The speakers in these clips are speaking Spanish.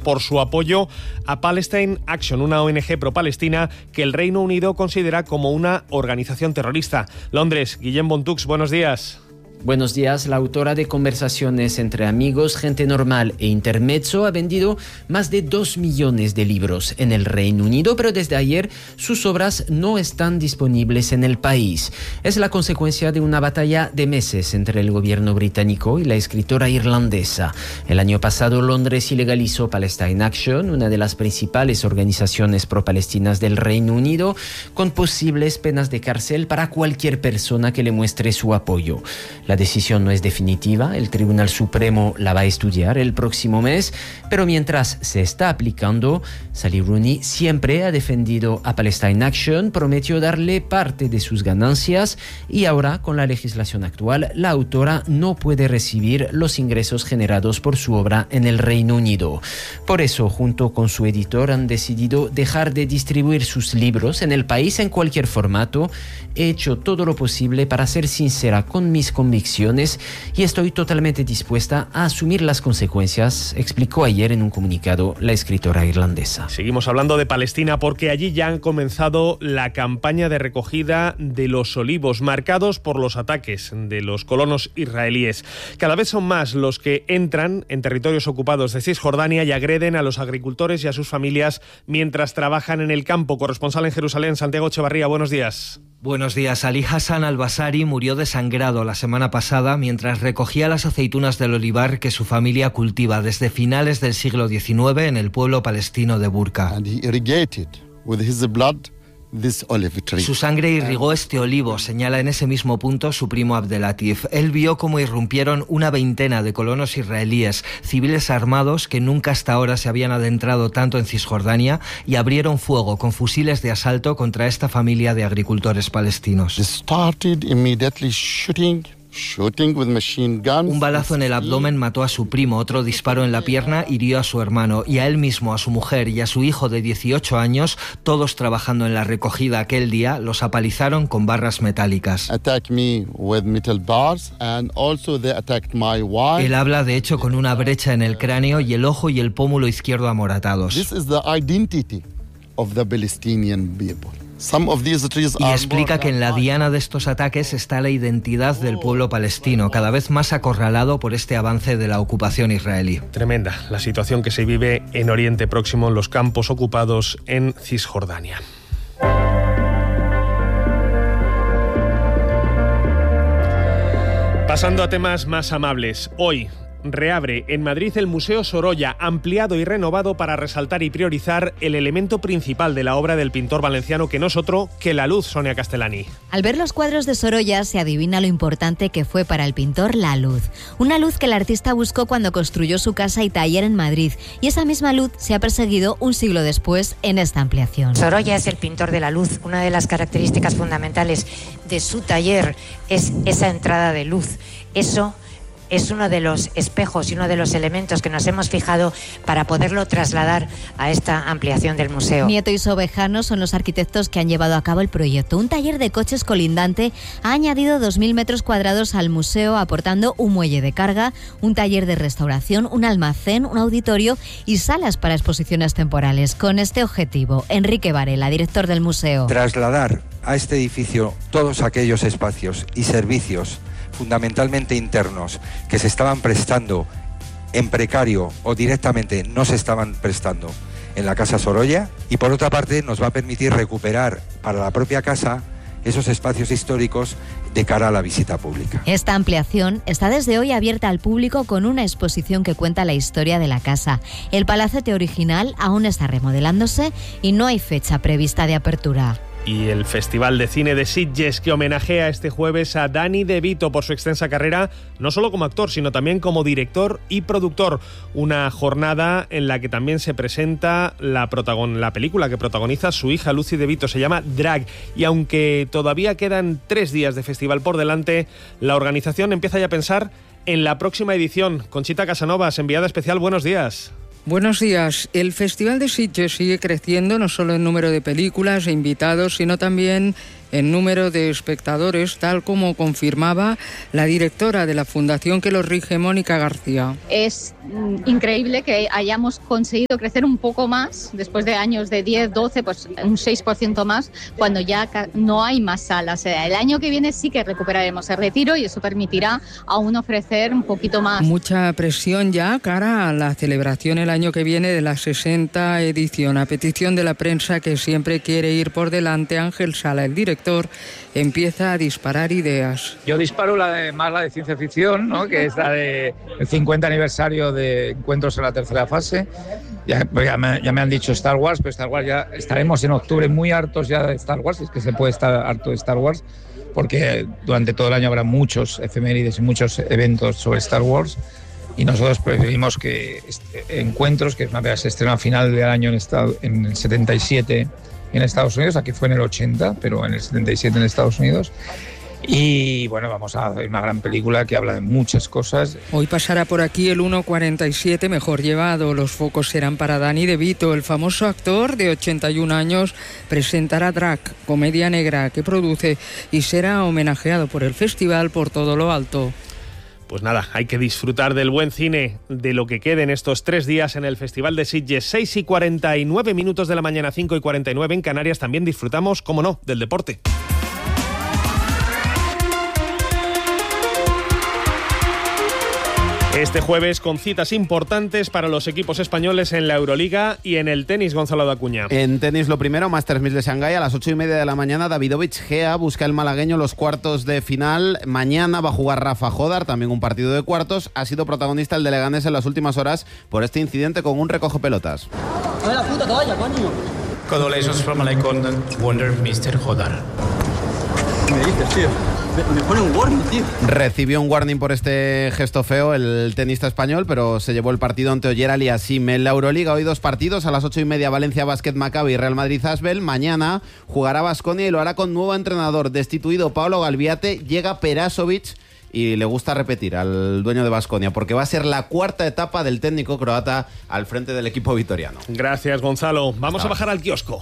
por su apoyo a Palestine Action, una ONG pro-palestina que el Reino Unido considera como una organización terrorista. Londres, Guillem Bontux, buenos días. Buenos días. La autora de Conversaciones entre amigos, gente normal e intermezzo ha vendido más de 2 millones de libros en el Reino Unido, pero desde ayer sus obras no están disponibles en el país. Es la consecuencia de una batalla de meses entre el gobierno británico y la escritora irlandesa. El año pasado Londres ilegalizó Palestine Action, una de las principales organizaciones pro-palestinas del Reino Unido, con posibles penas de cárcel para cualquier persona que le muestre su apoyo. La decisión no es definitiva, el Tribunal Supremo la va a estudiar el próximo mes, pero mientras se está aplicando, Sally Rooney siempre ha defendido a Palestine Action, prometió darle parte de sus ganancias y ahora, con la legislación actual, la autora no puede recibir los ingresos generados por su obra en el Reino Unido. Por eso, junto con su editor, han decidido dejar de distribuir sus libros en el país en cualquier formato. He hecho todo lo posible para ser sincera con mis convicciones y estoy totalmente dispuesta a asumir las consecuencias, explicó ayer en un comunicado la escritora irlandesa. Seguimos hablando de Palestina porque allí ya han comenzado la campaña de recogida de los olivos marcados por los ataques de los colonos israelíes. Cada vez son más los que entran en territorios ocupados de Cisjordania y agreden a los agricultores y a sus familias mientras trabajan en el campo. Corresponsal en Jerusalén, Santiago Echevarría, buenos días. Buenos días. Ali Hassan al-Basari murió desangrado la semana pasada mientras recogía las aceitunas del olivar que su familia cultiva desde finales del siglo XIX en el pueblo palestino de Burka. Su sangre irrigó este olivo, señala en ese mismo punto su primo Abdelatif. Él vio cómo irrumpieron una veintena de colonos israelíes, civiles armados que nunca hasta ahora se habían adentrado tanto en Cisjordania, y abrieron fuego con fusiles de asalto contra esta familia de agricultores palestinos. Un balazo en el abdomen mató a su primo, otro disparo en la pierna hirió a su hermano y a él mismo, a su mujer y a su hijo de 18 años, todos trabajando en la recogida aquel día, los apalizaron con barras metálicas. Él habla de hecho con una brecha en el cráneo y el ojo y el pómulo izquierdo amoratados. Y explica que en la diana de estos ataques está la identidad del pueblo palestino, cada vez más acorralado por este avance de la ocupación israelí. Tremenda la situación que se vive en Oriente Próximo, en los campos ocupados en Cisjordania. Pasando a temas más amables, hoy reabre en Madrid el Museo Sorolla, ampliado y renovado para resaltar y priorizar el elemento principal de la obra del pintor valenciano, que no es otro que la luz, Sonia Castellani. Al ver los cuadros de Sorolla se adivina lo importante que fue para el pintor la luz. Una luz que el artista buscó cuando construyó su casa y taller en Madrid, y esa misma luz se ha perseguido un siglo después en esta ampliación. Sorolla es el pintor de la luz. Una de las características fundamentales de su taller es esa entrada de luz. Eso es uno de los espejos y uno de los elementos que nos hemos fijado para poderlo trasladar a esta ampliación del museo. Nieto y Sobejano son los arquitectos que han llevado a cabo el proyecto. Un taller de coches colindante ha añadido 2.000 metros cuadrados al museo, aportando un muelle de carga, un taller de restauración, un almacén, un auditorio y salas para exposiciones temporales. Con este objetivo, Enrique Varela, director del museo. Trasladar a este edificio todos aquellos espacios y servicios fundamentalmente internos que se estaban prestando en precario o directamente no se estaban prestando en la Casa Sorolla, y por otra parte nos va a permitir recuperar para la propia casa esos espacios históricos de cara a la visita pública. Esta ampliación está desde hoy abierta al público con una exposición que cuenta la historia de la casa. El palacete original aún está remodelándose y no hay fecha prevista de apertura. Y el Festival de Cine de Sitges, que homenajea este jueves a Danny DeVito por su extensa carrera, no solo como actor, sino también como director y productor. Una jornada en la que también se presenta la película que protagoniza su hija Lucy DeVito, se llama Drag. Y aunque todavía quedan 3 días de festival por delante, la organización empieza ya a pensar en la próxima edición. Conchita Casanovas, enviada especial, buenos días. Buenos días. El Festival de Sitges sigue creciendo no solo en número de películas e invitados, sino también en número de espectadores, tal como confirmaba la directora de la fundación que los rige, Mónica García. Es increíble que hayamos conseguido crecer un poco más, después de años de 10, 12, pues un 6% más, cuando ya no hay más salas. El año que viene sí que recuperaremos el retiro y eso permitirá aún ofrecer un poquito más. Mucha presión ya cara a la celebración el año que viene de la 60 edición. A petición de la prensa, que siempre quiere ir por delante, Ángel Sala, el director, empieza a disparar ideas. Yo disparo más la de ciencia ficción, ¿no? Que es la del 50 aniversario de Encuentros en la tercera fase. Ya me han dicho Star Wars, pero Star Wars ya estaremos en octubre muy hartos ya de Star Wars, es que se puede estar harto de Star Wars, porque durante todo el año habrá muchos efemérides y muchos eventos sobre Star Wars, y nosotros preferimos que Encuentros, que se estrenó a final del año en el 77 en Estados Unidos, aquí fue en el 80, pero en el 77 en Estados Unidos. Y bueno, vamos a ver una gran película que habla de muchas cosas. Hoy pasará por aquí el 1.47 mejor llevado. Los focos serán para Danny DeVito. El famoso actor de 81 años presentará Drag, comedia negra que produce, y será homenajeado por el festival por todo lo alto. Pues nada, hay que disfrutar del buen cine, de lo que quede en estos 3 días en el Festival de Sitges. 6:49 de la mañana, 5:49 en Canarias. También disfrutamos, cómo no, del deporte. Este jueves con citas importantes para los equipos españoles en la Euroliga y en el tenis, Gonzalo de Acuña. En tenis lo primero, Masters 1000 de Shanghái a las 8:30 de la mañana. Davidovich Gea busca el malagueño los cuartos de final. Mañana va a jugar Rafa Jodar, también un partido de cuartos. Ha sido protagonista el de Leganés en las últimas horas por este incidente con un recoge pelotas. ¡No la puta toalla, coño! Congratulations from Icon Wonder Mr. Jodar. ¿Qué me dices, tío? Me pone un warning, tío. Recibió un warning por este gesto feo el tenista español, pero se llevó el partido ante Oyer Aliassime. En la Euroliga hoy 2 partidos, a las 8:30 Valencia Basket Maccabi y Real Madrid Asbel. Mañana jugará Baskonia y lo hará con nuevo entrenador. Destituido Paolo Galviate, llega Perasovic y le gusta repetir al dueño de Baskonia, porque va a ser la 4ª etapa del técnico croata al frente del equipo vitoriano. Gracias, Gonzalo. Vamos a bajar al kiosco.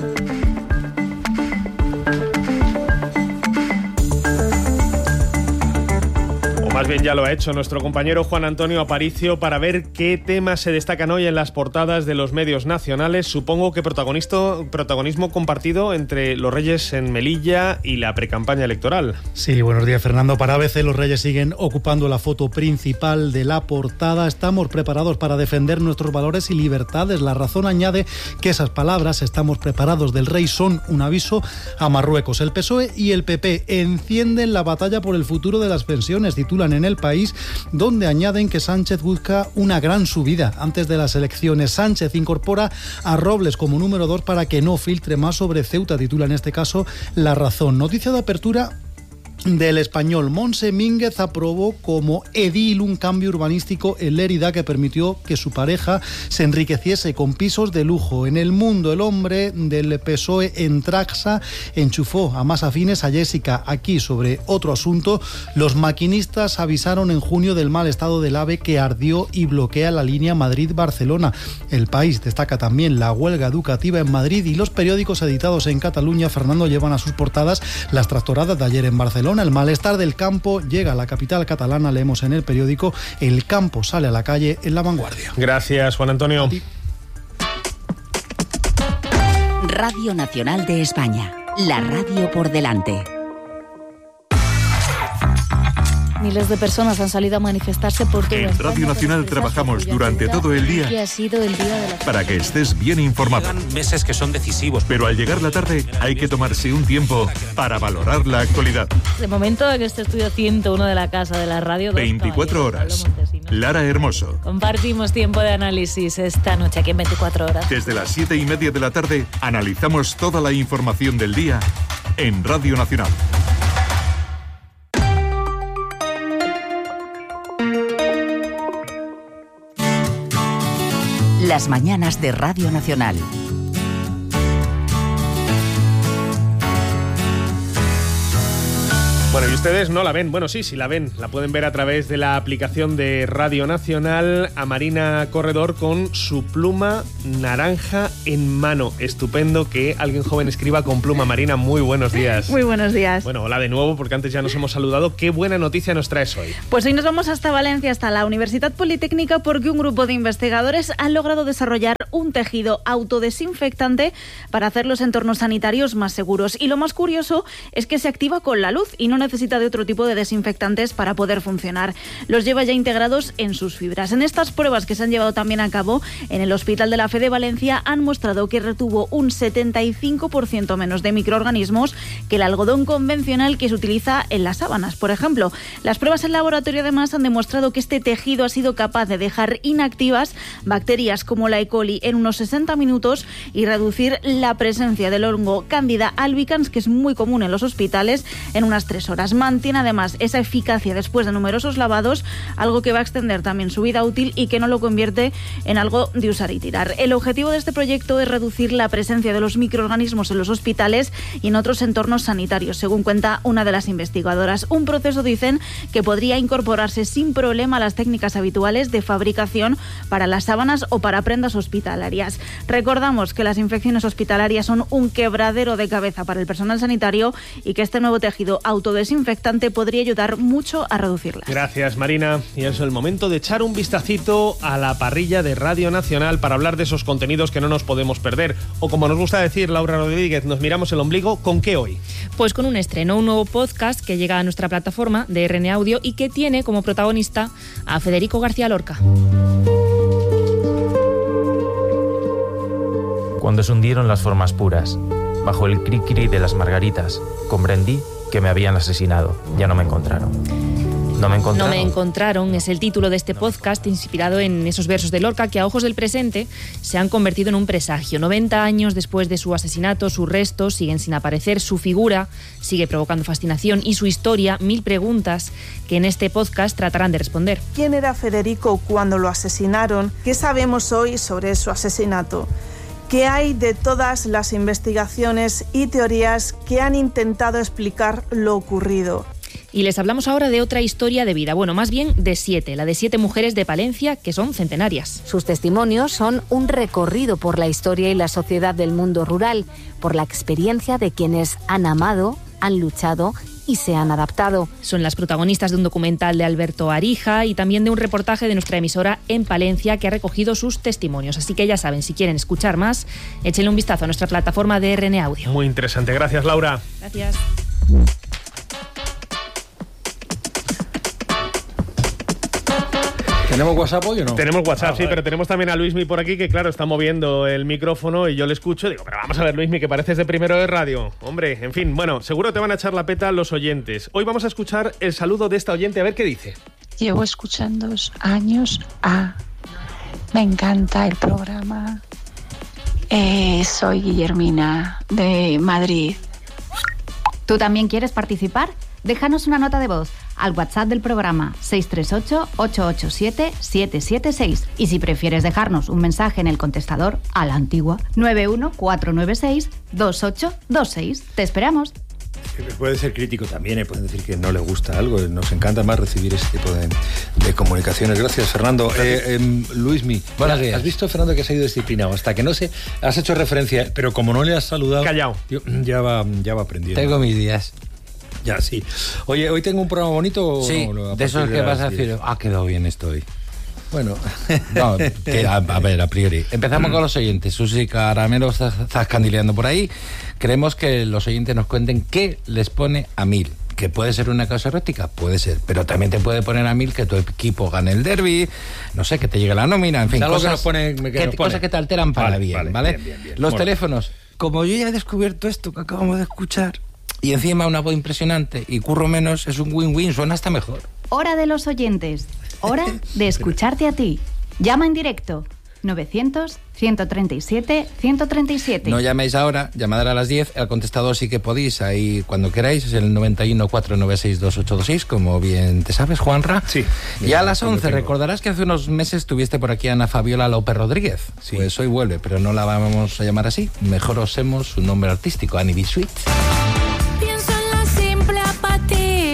Más bien ya lo ha hecho nuestro compañero Juan Antonio Aparicio para ver qué temas se destacan hoy en las portadas de los medios nacionales. Supongo que protagonismo compartido entre los Reyes en Melilla y la precampaña electoral. Sí, buenos días, Fernando. Para ABC los Reyes siguen ocupando la foto principal de la portada. Estamos preparados para defender nuestros valores y libertades. La Razón añade que esas palabras, estamos preparados, del Rey, son un aviso a Marruecos. El PSOE y el PP encienden la batalla por el futuro de las pensiones, titulan en El País, donde añaden que Sánchez busca una gran subida antes de las elecciones. Sánchez incorpora a Robles como número 2 para que no filtre más sobre Ceuta, titula en este caso La Razón. Noticia de apertura del Español. Montse Mínguez aprobó como edil un cambio urbanístico en Lérida que permitió que su pareja se enriqueciese con pisos de lujo. En El Mundo, el hombre del PSOE en Traxa enchufó a más afines a Jessica. Aquí, sobre otro asunto, los maquinistas avisaron en junio del mal estado del AVE que ardió y bloquea la línea Madrid-Barcelona. El País destaca también la huelga educativa en Madrid, y los periódicos editados en Cataluña, Fernando, llevan a sus portadas las tractoradas de ayer en Barcelona. El malestar del campo llega a la capital catalana. Leemos en el periódico: el campo sale a la calle, en La Vanguardia. Gracias, Juan Antonio. Radio Nacional de España, la radio por delante. Miles de personas han salido a manifestarse por todo En Radio Nacional trabajamos durante todo el día ha sido el día de la... para que estés bien informado. Llegan meses que son decisivos. Pero al llegar la tarde hay que tomarse un tiempo para valorar la actualidad. De momento, en este estudio 101 de la Casa de la Radio, 24 horas. Lara Hermoso. Compartimos tiempo de análisis esta noche aquí en 24 horas. Desde las 7:30 de la tarde analizamos toda la información del día en Radio Nacional. Las mañanas de Radio Nacional. Bueno, y ustedes no la ven. Bueno, sí la ven. La pueden ver a través de la aplicación de Radio Nacional, a Marina Corredor con su pluma naranja en mano. Estupendo que alguien joven escriba con pluma. Marina, muy buenos días. Muy buenos días. Bueno, hola de nuevo, porque antes ya nos hemos saludado. ¿Qué buena noticia nos traes hoy? Pues hoy nos vamos hasta Valencia, hasta la Universidad Politécnica, porque un grupo de investigadores han logrado desarrollar un tejido autodesinfectante para hacer los entornos sanitarios más seguros. Y lo más curioso es que se activa con la luz y no necesita de otro tipo de desinfectantes para poder funcionar. Los lleva ya integrados en sus fibras. En estas pruebas que se han llevado también a cabo en el Hospital de la Fe de Valencia han mostrado que retuvo un 75% menos de microorganismos que el algodón convencional que se utiliza en las sábanas, por ejemplo. Las pruebas en laboratorio además han demostrado que este tejido ha sido capaz de dejar inactivas bacterias como la E. coli en unos 60 minutos y reducir la presencia del hongo Candida albicans, que es muy común en los hospitales, en unas 3 horas. Mantiene además esa eficacia después de numerosos lavados, algo que va a extender también su vida útil y que no lo convierte en algo de usar y tirar. El objetivo de este proyecto es reducir la presencia de los microorganismos en los hospitales y en otros entornos sanitarios, según cuenta una de las investigadoras. Un proceso, dicen, que podría incorporarse sin problema a las técnicas habituales de fabricación para las sábanas o para prendas hospitalarias. Recordamos que las infecciones hospitalarias son un quebradero de cabeza para el personal sanitario y que este nuevo tejido autodesinfectante podría ayudar mucho a reducirlas. Gracias, Marina. Y es el momento de echar un vistacito a la parrilla de Radio Nacional para hablar de esos contenidos que no nos podemos perder. O como nos gusta decir Laura Rodríguez, nos miramos el ombligo. ¿Con qué hoy? Pues con un estreno, un nuevo podcast que llega a nuestra plataforma de RN Audio y que tiene como protagonista a Federico García Lorca. Cuando se hundieron las formas puras, bajo el cri-cri de las margaritas, comprendí que me habían asesinado. Ya no me encontraron. No me encontraron es el título de este podcast, inspirado en esos versos de Lorca que a ojos del presente se han convertido en un presagio. 90 años después de su asesinato, sus restos siguen sin aparecer, su figura sigue provocando fascinación y su historia, 1000 preguntas que en este podcast tratarán de responder. ¿Quién era Federico cuando lo asesinaron? ¿Qué sabemos hoy sobre su asesinato? ¿Qué hay de todas las investigaciones y teorías que han intentado explicar lo ocurrido? Y les hablamos ahora de otra historia de vida, bueno, más bien de 7, la de 7 mujeres de Palencia que son centenarias. Sus testimonios son un recorrido por la historia y la sociedad del mundo rural, por la experiencia de quienes han amado, han luchado y se han adaptado. Son las protagonistas de un documental de Alberto Arija y también de un reportaje de nuestra emisora en Palencia que ha recogido sus testimonios. Así que ya saben, si quieren escuchar más, échenle un vistazo a nuestra plataforma de RN Audio. Muy interesante. Gracias, Laura. Gracias. ¿Tenemos WhatsApp hoy o no? Tenemos WhatsApp, sí, pero tenemos también a Luismi por aquí que, claro, está moviendo el micrófono y yo le escucho. Digo, pero vamos a ver, Luismi, que pareces de Primero de Radio. Hombre, en fin, bueno, seguro te van a echar la peta los oyentes. Hoy vamos a escuchar el saludo de esta oyente, a ver qué dice. Llevo escuchando años me encanta el programa. Soy Guillermina, de Madrid. ¿Tú también quieres participar? Déjanos una nota de voz al WhatsApp del programa 638-887-776 y si prefieres dejarnos un mensaje en el contestador a la antigua 914962826. Te esperamos. Puede ser crítico también, pueden decir que no le gusta algo. Nos encanta más recibir ese tipo de comunicaciones. Gracias, Fernando. Luismi, ¿has visto, Fernando, que se ha ido disciplinado? Hasta que no se... Has hecho referencia, pero como no le has saludado... Callao. Ya va aprendiendo. Tengo mis días. Ya, sí. Oye, ¿hoy tengo un programa bonito? Sí, no, de esos que vas a decir, ha quedado bien esto hoy. Bueno, no, a ver, a priori. Empezamos con los oyentes. Susi Caramelo está zascandileando por ahí. Queremos que los oyentes nos cuenten qué les pone a 1000. Que puede ser una causa erótica, puede ser, pero también te puede poner a 1000 que tu equipo gane el derbi, no sé, que te llegue la nómina, en fin, cosas que te alteran para bien, ¿vale? Bien. Los teléfonos, como yo ya he descubierto esto que acabamos de escuchar, y encima una voz impresionante y curro menos, es un win-win, suena hasta mejor. Hora de los oyentes, hora de escucharte a ti. Llama en directo, 900-137-137. No llaméis ahora, llamad a las 10, al contestador sí que podéis, ahí cuando queráis, es el 91-496-2826, como bien te sabes, Juanra. Sí. Y a las 11, recordarás que hace unos meses tuviste por aquí a Ana Fabiola López Rodríguez. Sí. Pues hoy vuelve, pero no la vamos a llamar así, mejor usemos su nombre artístico, Annie B. Sweet. Pienso en la simple apatía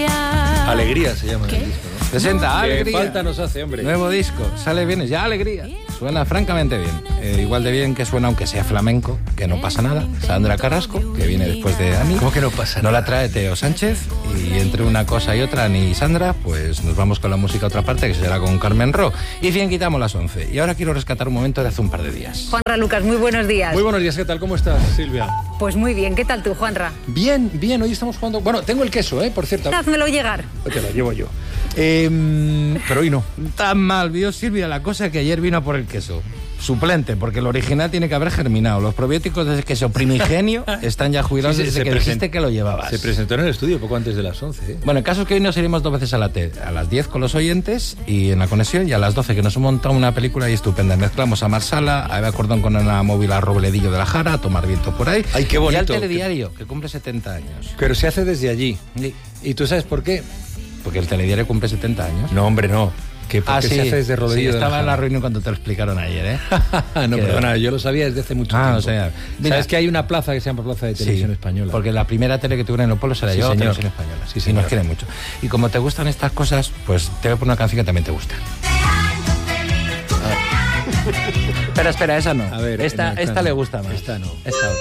Alegría se llama el disco, ¿no? Presenta Alegría. Falta nos hace, hombre. Nuevo disco, sale bien, ya Alegría. Suena francamente bien. Igual de bien que suena, aunque sea flamenco, que no pasa nada. Sandra Carrasco, que viene después de Ani. ¿Cómo que no pasa nada? No la trae Teo Sánchez. Y entre una cosa y otra, Ani y Sandra, pues nos vamos con la música a otra parte, que será con Carmen Ro. Y bien, quitamos las 11. Y ahora quiero rescatar un momento de hace un par de días. Juanra Lucas, muy buenos días. Muy buenos días, ¿qué tal? ¿Cómo estás, Silvia? Pues muy bien, ¿qué tal tú, Juanra? Bien, bien, hoy estamos jugando... Bueno, tengo el queso, por cierto. Házmelo llegar. Te lo llevo yo. Pero hoy no. Tan mal, vio Silvia, la cosa que ayer vino por el queso. Suplente, porque el original tiene que haber germinado. Los probióticos de queso primigenio están ya jubilados desde que dijiste que lo llevabas. Se presentó en el estudio poco antes de las 11. Bueno, el caso es que hoy nos iremos 2 veces a la T. A las 10 con los oyentes y en la conexión, y a las 12 que nos hemos montado una película ahí estupenda. Mezclamos a Marsala, a Eva Cordón con Ana Móvil, a Robledillo de la Jara, a tomar viento por ahí. ¡Ay, qué bonito! Y al Telediario, que cumple 70 años. Pero se hace desde allí. Sí. ¿Y tú sabes por qué? Porque el Telediario cumple 70 años. No, hombre, no. ¿Por qué se hace desde Rodillo? Sí, estaba en la reunión cuando te lo explicaron ayer, No, perdona, yo lo sabía desde hace mucho tiempo. O sea, ¿sabes que hay una plaza que se llama Plaza de Televisión Española? Porque la primera tele que tuve en los pueblos era yo, Televisión Española. Sí, y nos quiere mucho. Y como te gustan estas cosas, pues te voy a poner una canción que también te gusta. Espera, esa no. A ver, esta le gusta más. Esta no.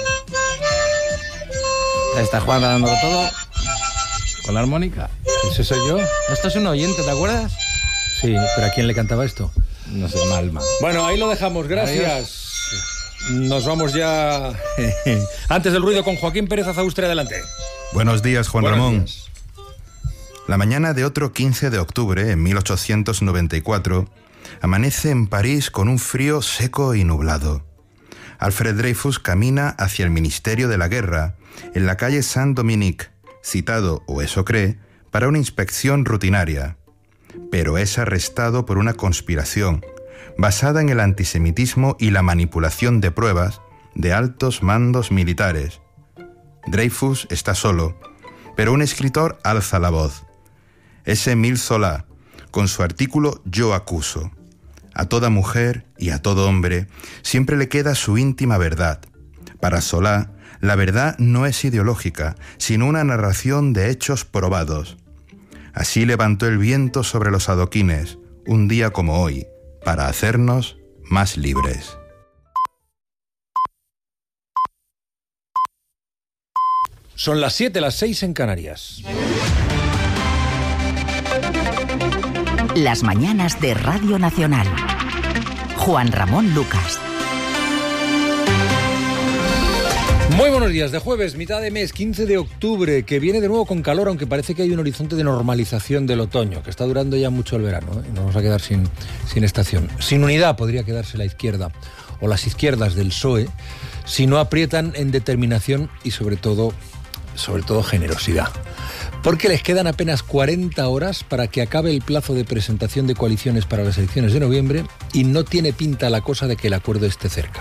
Esta Juan dándolo todo con la armónica. ¿Ese soy yo? Esto es un oyente, ¿te acuerdas? Sí, pero ¿a quién le cantaba esto? No sé, mal. Bueno, ahí lo dejamos, gracias. Adiós. Nos vamos ya antes del ruido con Joaquín Pérez Azaustre, adelante. Buenos días, Juan Ramón. Días. La mañana de otro 15 de octubre, en 1894, amanece en París con un frío seco y nublado. Alfred Dreyfus camina hacia el Ministerio de la Guerra, en la calle Saint-Dominique, citado, o eso cree, para una inspección rutinaria. Pero es arrestado por una conspiración basada en el antisemitismo y la manipulación de pruebas de altos mandos militares. Dreyfus está solo, pero un escritor alza la voz. Es Émile Zola, con su artículo Yo acuso. A toda mujer y a todo hombre siempre le queda su íntima verdad. Para Zola, la verdad no es ideológica, sino una narración de hechos probados. Así levantó el viento sobre los adoquines, un día como hoy, para hacernos más libres. Son las 7, las 6 en Canarias. Las mañanas de Radio Nacional. Juan Ramón Lucas. Muy buenos días, de jueves, mitad de mes, 15 de octubre, que viene de nuevo con calor, aunque parece que hay un horizonte de normalización del otoño, que está durando ya mucho el verano, y nos vamos a quedar sin estación. Sin unidad podría quedarse la izquierda, o las izquierdas del PSOE, si no aprietan en determinación y sobre todo generosidad. Porque les quedan apenas 40 horas para que acabe el plazo de presentación de coaliciones para las elecciones de noviembre y no tiene pinta la cosa de que el acuerdo esté cerca.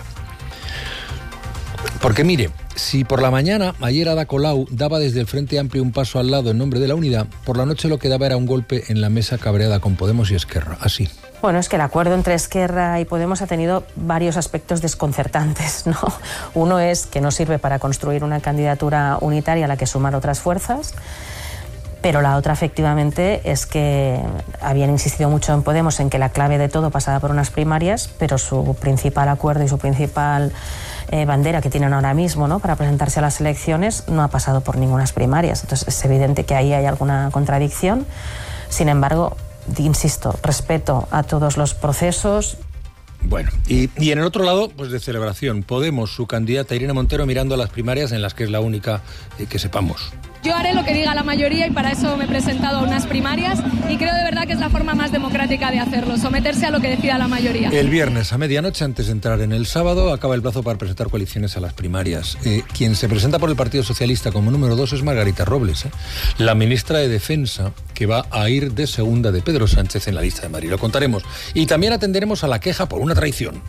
Porque mire, si por la mañana ayer Ada Colau daba desde el Frente Amplio un paso al lado en nombre de la unidad, por la noche lo que daba era un golpe en la mesa cabreada con Podemos y Esquerra, así. Bueno, es que el acuerdo entre Esquerra y Podemos ha tenido varios aspectos desconcertantes, ¿no? Uno es que no sirve para construir una candidatura unitaria a la que sumar otras fuerzas, pero la otra efectivamente es que habían insistido mucho en Podemos en que la clave de todo pasaba por unas primarias, pero su principal acuerdo y su principal bandera que tienen ahora mismo, ¿no?, para presentarse a las elecciones no ha pasado por ningunas primarias. Entonces es evidente que ahí hay alguna contradicción. Sin embargo, insisto, respeto a todos los procesos. Bueno, y en el otro lado, pues de celebración, Podemos, su candidata Irene Montero mirando a las primarias en las que es la única que sepamos. Yo haré lo que diga la mayoría y para eso me he presentado a unas primarias y creo de verdad que es la forma más democrática de hacerlo, someterse a lo que decida la mayoría. El viernes a medianoche, antes de entrar en el sábado, acaba el plazo para presentar coaliciones a las primarias. Quien se presenta por el Partido Socialista como número 2 es Margarita Robles, la ministra de Defensa, que va a ir de segunda de Pedro Sánchez en la lista de Madrid. Lo contaremos. Y también atenderemos a la queja por una traición.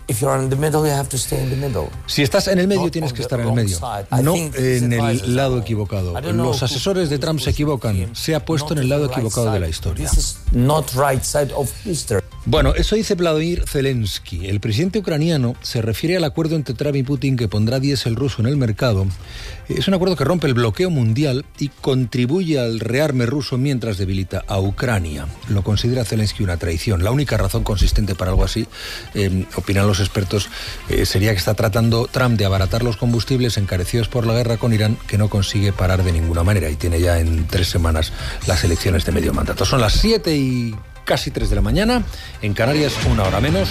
Si estás en el medio, tienes que estar en el medio, no en el lado equivocado. Los asesores de Trump se equivocan. Se ha puesto en el lado equivocado de la historia. Bueno, eso dice Vladimir Zelensky. El presidente ucraniano se refiere al acuerdo entre Trump y Putin que pondrá diésel ruso en el mercado. Es un acuerdo que rompe el bloqueo mundial y contribuye al rearme ruso mientras debilita a Ucrania. Lo considera Zelensky una traición. La única razón consistente para algo así, opinan los expertos, sería que está tratando Trump de abaratar los combustibles encarecidos por la guerra con Irán, que no consigue parar de ninguna manera y tiene ya en 3 semanas las elecciones de medio mandato. Son las 7 y casi 3 de la mañana, en Canarias 1 hora menos.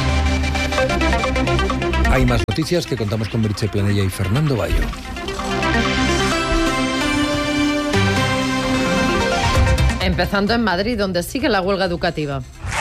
Hay más noticias que contamos con Merche Planella y Fernando Bayo. Empezando en Madrid, donde sigue la huelga educativa.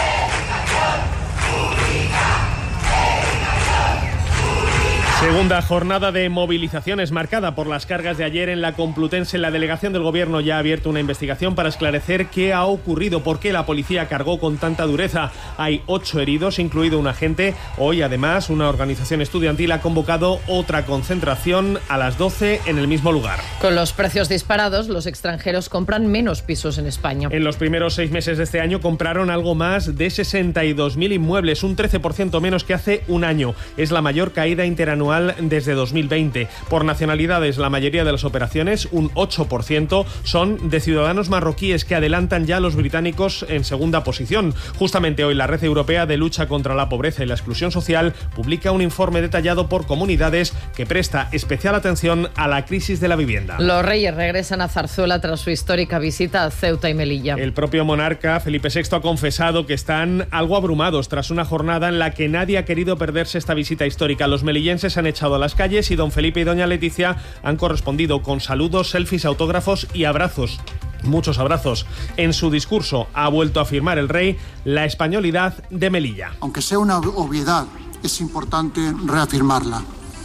Segunda jornada de movilizaciones marcada por las cargas de ayer en la Complutense. La delegación del Gobierno ya ha abierto una investigación para esclarecer qué ha ocurrido, por qué la policía cargó con tanta dureza. Hay 8 heridos, incluido un agente. Hoy, además, una organización estudiantil ha convocado otra concentración a las 12 en el mismo lugar. Con los precios disparados, los extranjeros compran menos pisos en España. En los primeros 6 meses de este año compraron algo más de 62.000 inmuebles, un 13% menos que hace un año. Es la mayor caída interanual desde 2020. Por nacionalidades, la mayoría de las operaciones, un 8%, son de ciudadanos marroquíes, que adelantan ya a los británicos en segunda posición. Justamente hoy la Red Europea de Lucha contra la Pobreza y la Exclusión Social publica un informe detallado por comunidades que presta especial atención a la crisis de la vivienda. Los reyes regresan a Zarzuela tras su histórica visita a Ceuta y Melilla. El propio monarca Felipe VI ha confesado que están algo abrumados tras una jornada en la que nadie ha querido perderse esta visita histórica. Los melillenses han echado a las calles y don Felipe y doña Leticia han correspondido con saludos, selfies, autógrafos y abrazos. Muchos abrazos. En su discurso ha vuelto a afirmar el rey la españolidad de Melilla. Aunque sea una obviedad, es importante reafirmarla.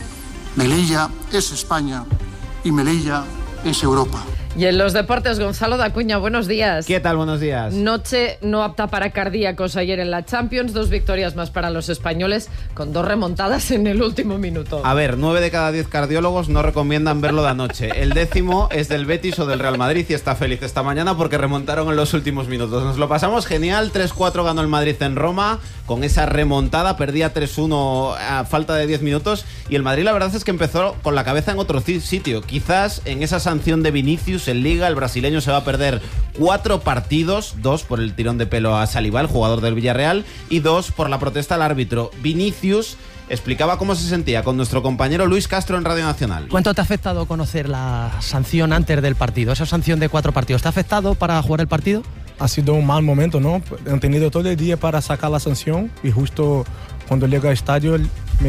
Melilla es España y Melilla es Europa. Y en los deportes, Gonzalo Dacuña, buenos días. ¿Qué tal? Buenos días. Noche no apta para cardíacos ayer en la Champions, 2 victorias más para los españoles, con 2 remontadas en el último minuto. A ver, 9 de cada 10 cardiólogos no recomiendan verlo de anoche. El 10º es del Betis o del Real Madrid y está feliz esta mañana porque remontaron en los últimos minutos. Nos lo pasamos genial, 3-4 ganó el Madrid en Roma, con esa remontada, perdía 3-1 a falta de 10 minutos y el Madrid la verdad es que empezó con la cabeza en otro sitio. Quizás en esa sanción de Vinicius en Liga, el brasileño se va a perder 4 partidos, 2 por el tirón de pelo a Saliba, el jugador del Villarreal, y 2 por la protesta al árbitro. Vinicius explicaba cómo se sentía con nuestro compañero Luis Castro en Radio Nacional. ¿Cuánto te ha afectado conocer la sanción antes del partido? Esa sanción de 4 partidos, ¿te ha afectado para jugar el partido? Ha sido un mal momento, ¿no? Han tenido todo el día para sacar la sanción y justo cuando llego al estadio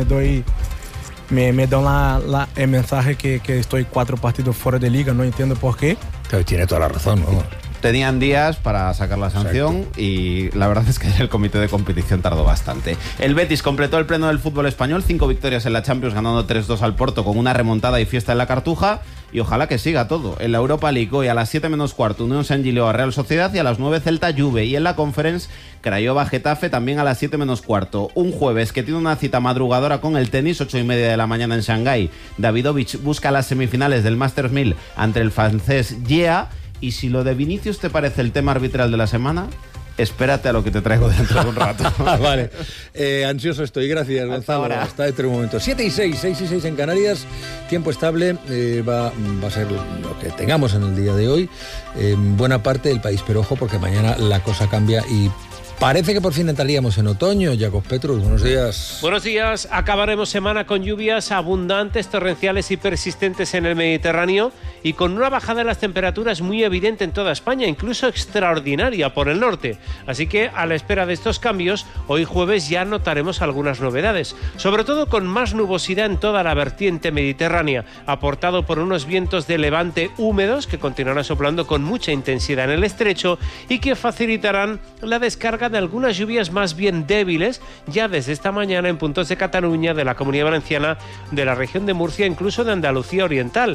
me dan el mensaje que estoy 4 partidos fuera de liga, no entiendo por qué. Tiene toda la razón, ¿no? Tenían días para sacar la sanción. Exacto. Y la verdad es que el comité de competición tardó bastante. El Betis completó el pleno del fútbol español, 5 victorias en la Champions, ganando 3-2 al Porto con una remontada y fiesta en la Cartuja. Y ojalá que siga todo. En la Europa League hoy a las 7 menos cuarto Unión San Giloa Real Sociedad y a las 9 Celta Juve. Y en la Conference Craiova Getafe también a las 7 menos cuarto. Un jueves que tiene una cita madrugadora con el tenis, 8:30 de la mañana en Shanghái. Davidovich busca las semifinales del Masters 1000 ante el francés Yea. Y si lo de Vinicius te parece el tema arbitral de la semana, espérate a lo que te traigo dentro de un rato. Vale, ansioso estoy, gracias Gonzalo. Hasta dentro de un momento. 7 y 6 y 6 en Canarias, tiempo estable, va a ser lo que tengamos en el día de hoy, en buena parte del país, pero ojo porque mañana la cosa cambia y parece que por fin entraríamos en otoño. Jacob Petrus, buenos días. Buenos días. Acabaremos semana con lluvias abundantes, torrenciales y persistentes en el Mediterráneo y con una bajada de las temperaturas muy evidente en toda España, incluso extraordinaria por el norte. Así que a la espera de estos cambios, hoy jueves ya notaremos algunas novedades, sobre todo con más nubosidad en toda la vertiente mediterránea, aportado por unos vientos de levante húmedos que continuarán soplando con mucha intensidad en el estrecho y que facilitarán la descarga de algunas lluvias más bien débiles ya desde esta mañana en puntos de Cataluña, de la Comunidad Valenciana, de la región de Murcia, incluso de Andalucía Oriental.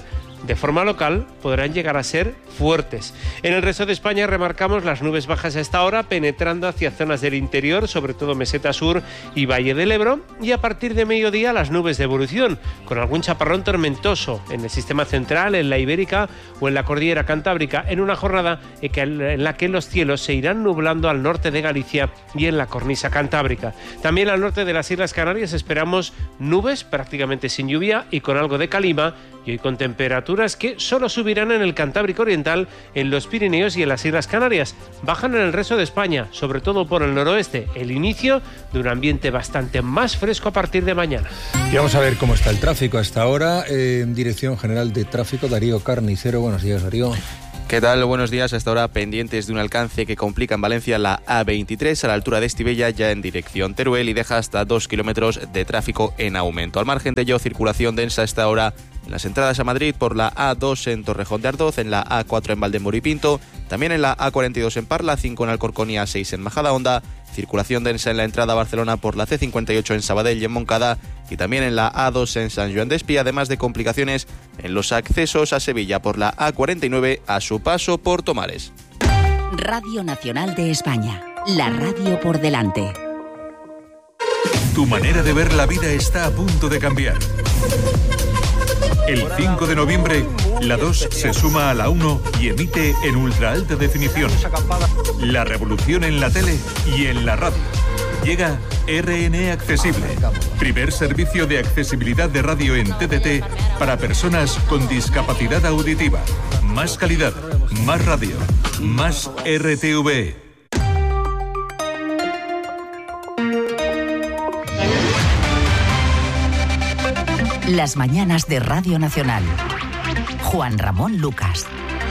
de forma local podrán llegar a ser fuertes. En el resto de España remarcamos las nubes bajas a esta hora, penetrando hacia zonas del interior, sobre todo Meseta Sur y Valle del Ebro, y a partir de mediodía las nubes de evolución, con algún chaparrón tormentoso en el sistema central, en la Ibérica o en la cordillera cantábrica, en una jornada en la que los cielos se irán nublando al norte de Galicia y en la cornisa cantábrica. También al norte de las Islas Canarias esperamos nubes prácticamente sin lluvia y con algo de calima, y hoy con temperaturas que solo subirán en el Cantábrico Oriental, en los Pirineos y en las Islas Canarias. Bajan en el resto de España, sobre todo por el noroeste, el inicio de un ambiente bastante más fresco a partir de mañana. Y vamos a ver cómo está el tráfico hasta ahora. En Dirección General de Tráfico, Darío Carnicero. Buenos días, Darío. ¿Qué tal? Buenos días. Hasta ahora pendientes de un alcance que complica en Valencia la A23 a la altura de Estivella, ya en dirección Teruel, y deja hasta 2 kilómetros de tráfico en aumento. Al margen de ello, circulación densa hasta ahora en las entradas a Madrid por la A2 en Torrejón de Ardoz, en la A4 en Valdemoro y Pinto, también en la A42 en Parla, 5 en Alcorcón y A6 en Majadahonda, circulación densa en la entrada a Barcelona por la C58 en Sabadell y en Moncada, y también en la A2 en San Joan de Espí, además de complicaciones en los accesos a Sevilla por la A49 a su paso por Tomares. Radio Nacional de España, la radio por delante. Tu manera de ver la vida está a punto de cambiar. El 5 de noviembre, la 2 se suma a la 1 y emite en ultra alta definición. La revolución en la tele y en la radio. Llega RN Accesible, primer servicio de accesibilidad de radio en TDT para personas con discapacidad auditiva. Más calidad, más radio, más RTV. Las mañanas de Radio Nacional. Juan Ramón Lucas.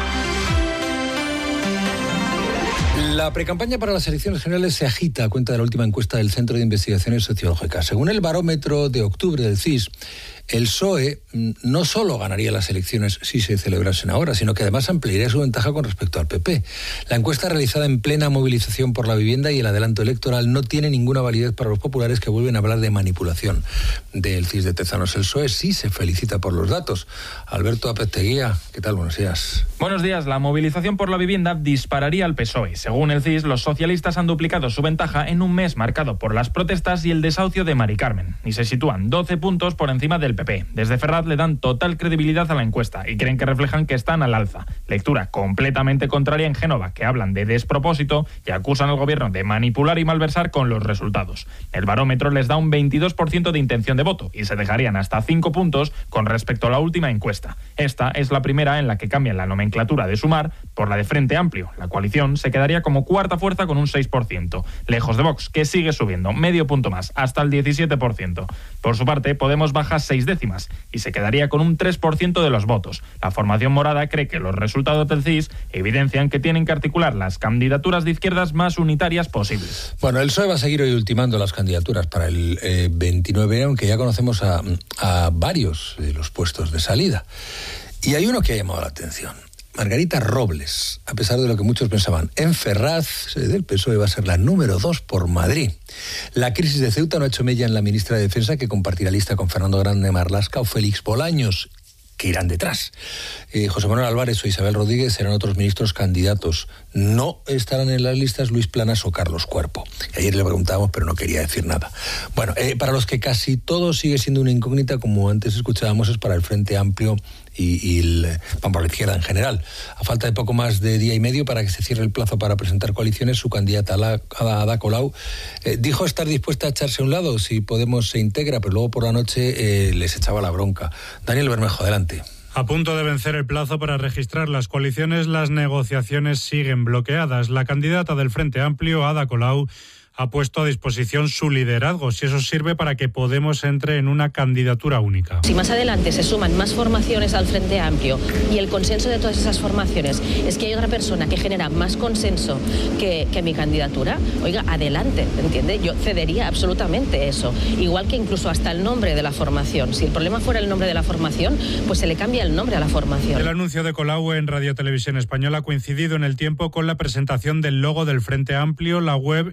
La precampaña para las elecciones generales se agita a cuenta de la última encuesta del Centro de Investigaciones Sociológicas. Según el barómetro de octubre del CIS, el PSOE no solo ganaría las elecciones si se celebrasen ahora, sino que además ampliaría su ventaja con respecto al PP. La encuesta realizada en plena movilización por la vivienda y el adelanto electoral no tiene ninguna validez para los populares, que vuelven a hablar de manipulación del CIS de Tezanos. El PSOE sí se felicita por los datos. Alberto Apesteguía, ¿qué tal? Buenos días. Buenos días. La movilización por la vivienda dispararía al PSOE. Según el CIS, los socialistas han duplicado su ventaja en un mes marcado por las protestas y el desahucio de Mari Carmen, y se sitúan 12 puntos por encima del PP. Desde Ferraz le dan total credibilidad a la encuesta y creen que reflejan que están al alza. Lectura completamente contraria en Génova, que hablan de despropósito y acusan al gobierno de manipular y malversar con los resultados. El barómetro les da un 22% de intención de voto y se dejarían hasta 5 puntos con respecto a la última encuesta. Esta es la primera en la que cambian la nomenclatura de Sumar por la de Frente Amplio. La coalición se quedaría como cuarta fuerza con un 6%, lejos de Vox, que sigue subiendo medio punto más, hasta el 17%. Por su parte, Podemos baja 6 décimas y se quedaría con un 3% de los votos. La formación morada cree que los resultados del CIS evidencian que tienen que articular las candidaturas de izquierdas más unitarias posibles. Bueno, el PSOE va a seguir hoy ultimando las candidaturas para el 29, aunque ya conocemos a varios de los puestos de salida. Y hay uno que ha llamado la atención. Margarita Robles, a pesar de lo que muchos pensaban, en Ferraz del PSOE va a ser la número 2 por Madrid. La crisis de Ceuta no ha hecho mella en la ministra de Defensa, que compartirá lista con Fernando Grande Marlaska o Félix Bolaños, que irán detrás. José Manuel Álvarez o Isabel Rodríguez serán otros ministros candidatos. No estarán en las listas Luis Planas o Carlos Cuerpo. Ayer le preguntábamos, pero no quería decir nada. Bueno, para los que casi todo sigue siendo una incógnita, como antes escuchábamos, es para el Frente Amplio y por la izquierda en general. A falta de poco más de día y medio para que se cierre el plazo para presentar coaliciones, su candidata Ada Colau dijo estar dispuesta a echarse a un lado si Podemos se integra, pero luego por la noche les echaba la bronca. Daniel Bermejo, adelante. A punto de vencer el plazo para registrar las coaliciones, las negociaciones siguen bloqueadas. La candidata del Frente Amplio, Ada Colau, ha puesto a disposición su liderazgo, si eso sirve para que Podemos entre en una candidatura única. Si más adelante se suman más formaciones al Frente Amplio y el consenso de todas esas formaciones es que hay otra persona que genera más consenso que mi candidatura, oiga, adelante, ¿entiende? Yo cedería absolutamente eso. Igual que incluso hasta el nombre de la formación. Si el problema fuera el nombre de la formación, pues se le cambia el nombre a la formación. El anuncio de Colau en Radio Televisión Española ha coincidido en el tiempo con la presentación del logo del Frente Amplio, la web y la fecha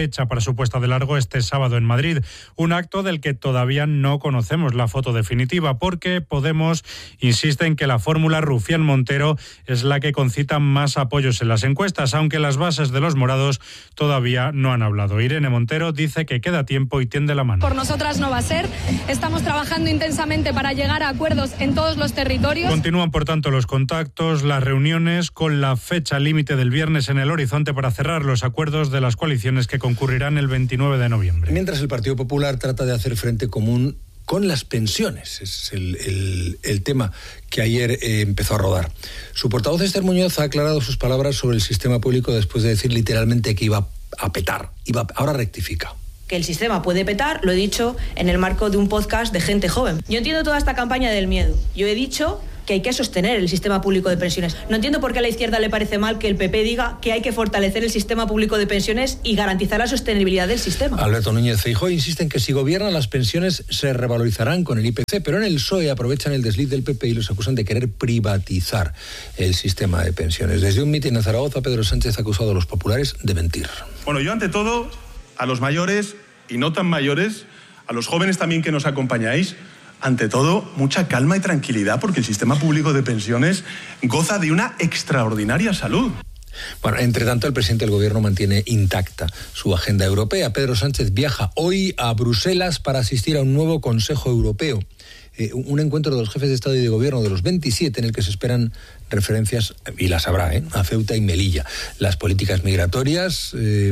fecha para su puesta de largo este sábado en Madrid. Un acto del que todavía no conocemos la foto definitiva, porque Podemos insiste en que la fórmula Rufián-Montero es la que concita más apoyos en las encuestas, aunque las bases de los morados todavía no han hablado. Irene Montero dice que queda tiempo y tiende la mano. Por nosotras no va a ser. Estamos trabajando intensamente para llegar a acuerdos en todos los territorios. Continúan, por tanto, los contactos, las reuniones, con la fecha límite del viernes en el horizonte para cerrar los acuerdos de las coaliciones que concurrirán el 29 de noviembre. Mientras el Partido Popular trata de hacer frente común con las pensiones, es el tema que ayer empezó a rodar. Su portavoz Esther Muñoz ha aclarado sus palabras sobre el sistema público después de decir literalmente que iba a petar. Ahora rectifica. Que el sistema puede petar, lo he dicho en el marco de un podcast de gente joven. Yo entiendo toda esta campaña del miedo. Yo he dicho que hay que sostener el sistema público de pensiones. No entiendo por qué a la izquierda le parece mal que el PP diga que hay que fortalecer el sistema público de pensiones y garantizar la sostenibilidad del sistema. Alberto Núñez Feijóo insiste en que si gobiernan las pensiones se revalorizarán con el IPC, pero en el PSOE aprovechan el desliz del PP y los acusan de querer privatizar el sistema de pensiones. Desde un mitin en Zaragoza, Pedro Sánchez ha acusado a los populares de mentir. Bueno, yo ante todo, a los mayores y no tan mayores, a los jóvenes también que nos acompañáis, ante todo, mucha calma y tranquilidad, porque el sistema público de pensiones goza de una extraordinaria salud. Bueno, entre tanto, el presidente del gobierno mantiene intacta su agenda europea. Pedro Sánchez viaja hoy a Bruselas para asistir a un nuevo Consejo Europeo. Un encuentro de los jefes de Estado y de Gobierno de los 27 en el que se esperan referencias, y las habrá, a Ceuta y Melilla, las políticas migratorias,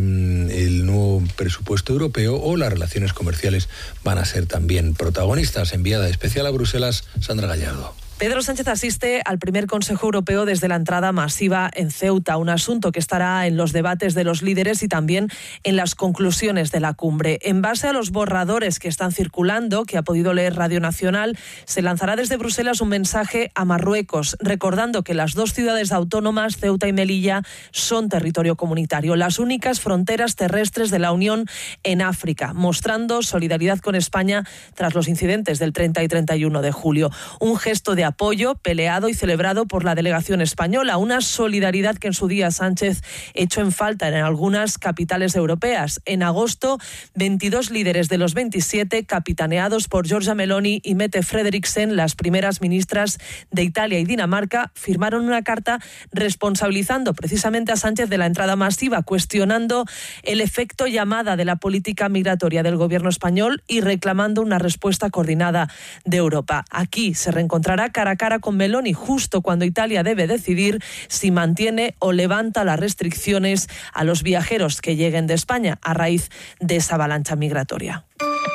el nuevo presupuesto europeo o las relaciones comerciales van a ser también protagonistas. Enviada especial a Bruselas, Sandra Gallardo. Pedro Sánchez asiste al primer Consejo Europeo desde la entrada masiva en Ceuta, un asunto que estará en los debates de los líderes y también en las conclusiones de la cumbre. En base a los borradores que están circulando, que ha podido leer Radio Nacional, se lanzará desde Bruselas un mensaje a Marruecos, recordando que las dos ciudades autónomas, Ceuta y Melilla, son territorio comunitario, las únicas fronteras terrestres de la Unión en África, mostrando solidaridad con España tras los incidentes del 30 y 31 de julio. Un gesto de apoyo peleado y celebrado por la delegación española, una solidaridad que en su día Sánchez echó en falta en algunas capitales europeas. En agosto, 22 líderes de los 27, capitaneados por Giorgia Meloni y Mette Frederiksen, las primeras ministras de Italia y Dinamarca, firmaron una carta responsabilizando precisamente a Sánchez de la entrada masiva, cuestionando el efecto llamada de la política migratoria del gobierno español y reclamando una respuesta coordinada de Europa. Aquí se reencontrará cara a cara con Meloni justo cuando Italia debe decidir si mantiene o levanta las restricciones a los viajeros que lleguen de España a raíz de esa avalancha migratoria.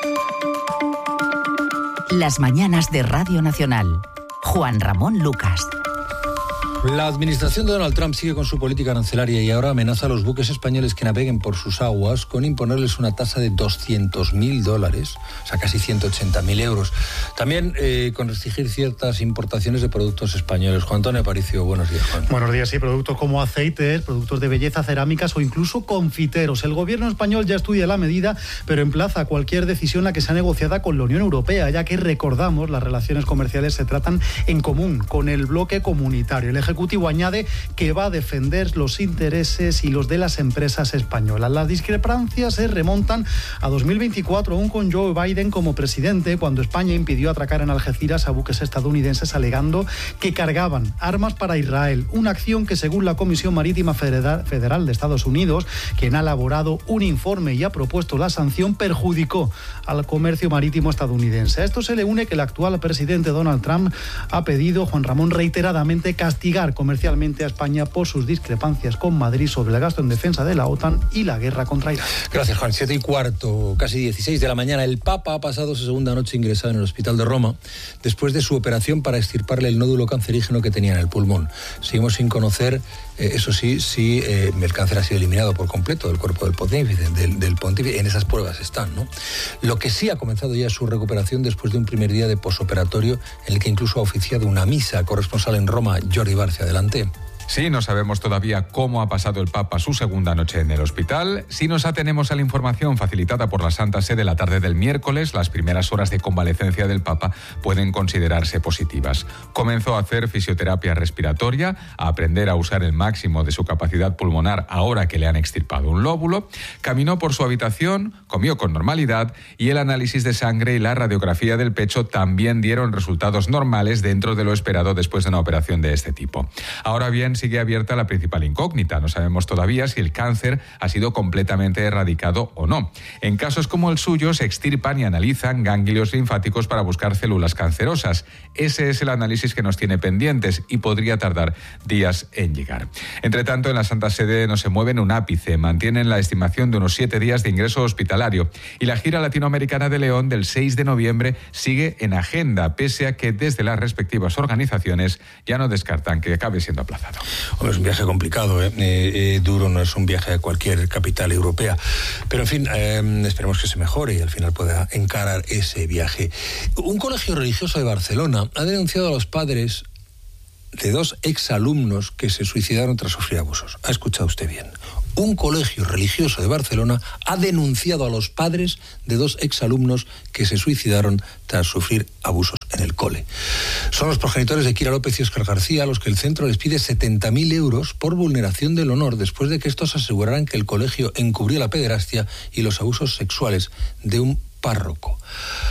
Las mañanas de Radio Nacional. Juan Ramón Lucas. La administración de Donald Trump sigue con su política arancelaria y ahora amenaza a los buques españoles que naveguen por sus aguas con imponerles una tasa de $200.000, o sea, casi 180.000 euros. También con restringir ciertas importaciones de productos españoles. Juan Antonio Aparicio, buenos días, Juan. Buenos días, sí, productos como aceites, productos de belleza, cerámicas o incluso confiteros. El gobierno español ya estudia la medida, pero emplaza cualquier decisión a que sea negociada con la Unión Europea, ya que recordamos, las relaciones comerciales se tratan en común con el bloque comunitario. El Ejecutivo añade que va a defender los intereses y los de las empresas españolas. Las discrepancias se remontan a 2024, aún con Joe Biden como presidente, cuando España impidió atracar en Algeciras a buques estadounidenses alegando que cargaban armas para Israel. Una acción que, según la Comisión Marítima Federal de Estados Unidos, quien ha elaborado un informe y ha propuesto la sanción, perjudicó al comercio marítimo estadounidense. A esto se le une que el actual presidente Donald Trump ha pedido, Juan Ramón, reiteradamente castigar comercialmente a España por sus discrepancias con Madrid sobre el gasto en defensa de la OTAN y la guerra contra Irán. Gracias, Juan. 7:15, casi 16 de la mañana. El Papa ha pasado su segunda noche ingresado en el Hospital de Roma después de su operación para extirparle el nódulo cancerígeno que tenía en el pulmón. Seguimos sin conocer, eso sí, si el cáncer ha sido eliminado por completo del cuerpo del pontífice. En esas pruebas están, ¿no? Lo que sí ha comenzado ya es su recuperación después de un primer día de posoperatorio en el que incluso ha oficiado una misa. Corresponsal en Roma, Jordi Barcia, adelante. Sí, no sabemos todavía cómo ha pasado el Papa su segunda noche en el hospital. Si nos atenemos a la información facilitada por la Santa Sede la tarde del miércoles, las primeras horas de convalecencia del Papa pueden considerarse positivas. Comenzó a hacer fisioterapia respiratoria, a aprender a usar el máximo de su capacidad pulmonar ahora que le han extirpado un lóbulo, caminó por su habitación, comió con normalidad y el análisis de sangre y la radiografía del pecho también dieron resultados normales dentro de lo esperado después de una operación de este tipo. Ahora bien, sigue abierta la principal incógnita. No sabemos todavía si el cáncer ha sido completamente erradicado o no. En casos como el suyo se extirpan y analizan ganglios linfáticos para buscar células cancerosas. Ese es el análisis que nos tiene pendientes y podría tardar días en llegar. Entre tanto, en la Santa Sede no se mueven un ápice, mantienen la estimación de unos 7 días de ingreso hospitalario y la gira latinoamericana de León del 6 de noviembre sigue en agenda, pese a que desde las respectivas organizaciones ya no descartan que acabe siendo aplazado. Hombre, es un viaje complicado, duro, no es un viaje a cualquier capital europea, pero en fin, esperemos que se mejore y al final pueda encarar ese viaje. Un colegio religioso de Barcelona ha denunciado a los padres de 2 exalumnos que se suicidaron tras sufrir abusos. ¿Ha escuchado usted bien? Un colegio religioso de Barcelona ha denunciado a los padres de 2 exalumnos que se suicidaron tras sufrir abusos en el cole. Son los progenitores de Kira López y Óscar García a los que el centro les pide 70.000 euros por vulneración del honor después de que estos aseguraran que el colegio encubrió la pederastia y los abusos sexuales de un párroco.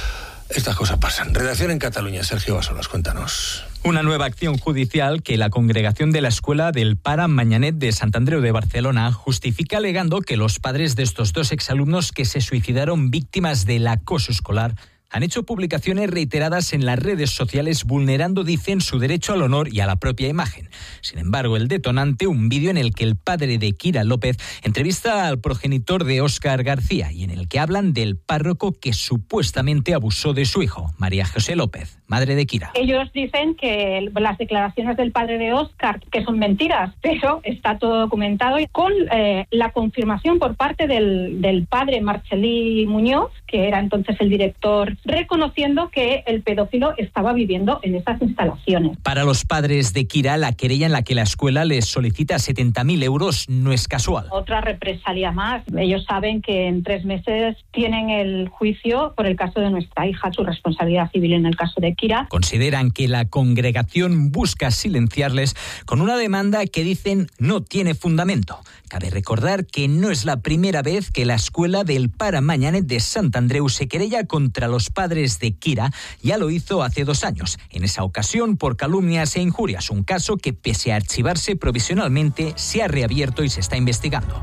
Estas cosas pasan. Redacción en Cataluña. Sergio Basolas, cuéntanos. Una nueva acción judicial que la congregación de la Escuela del Pare Manyanet de Sant Andreu de Barcelona justifica alegando que los padres de estos 2 exalumnos que se suicidaron víctimas del acoso escolar han hecho publicaciones reiteradas en las redes sociales vulnerando, dicen, su derecho al honor y a la propia imagen. Sin embargo, el detonante, un vídeo en el que el padre de Kira López entrevista al progenitor de Óscar García y en el que hablan del párroco que supuestamente abusó de su hijo, María José López, madre de Kira. Ellos dicen que las declaraciones del padre de Óscar que son mentiras, pero está todo documentado y con la confirmación por parte del padre Marcelí Muñoz, que era entonces el director, reconociendo que el pedófilo estaba viviendo en esas instalaciones. Para los padres de Kira, la querella en la que la escuela les solicita 70.000 euros no es casual. Otra represalia más. Ellos saben que en 3 meses tienen el juicio por el caso de nuestra hija, su responsabilidad civil en el caso de Kira. Consideran que la congregación busca silenciarles con una demanda que dicen no tiene fundamento. Cabe recordar que no es la primera vez que la escuela del Pare Manyanet de Sant Andreu se querella contra los padres de Kira. Ya lo hizo hace 2 años, en esa ocasión por calumnias e injurias, un caso que pese a archivarse provisionalmente se ha reabierto y se está investigando.